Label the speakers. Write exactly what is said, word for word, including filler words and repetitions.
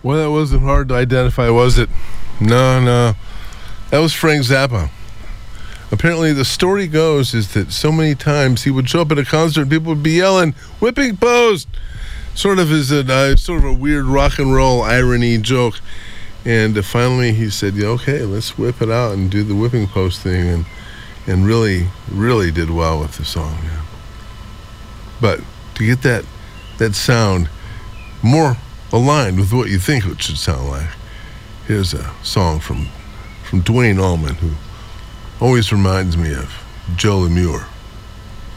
Speaker 1: Well, that wasn't hard to identify, was it? No, no. That was Frank Zappa. Apparently, the story goes is that so many times he would show up at a concert and people would be yelling, "Whipping post!" Sort of as a, uh, sort of a weird rock and roll irony joke. And uh, finally he said, yeah, okay, let's whip it out and do the whipping post thing. And and really, really did well with the song. Yeah. But to get that that sound more aligned with what you think it should sound like, here's a song from from Duane Allman, who always reminds me of Joe Lemure.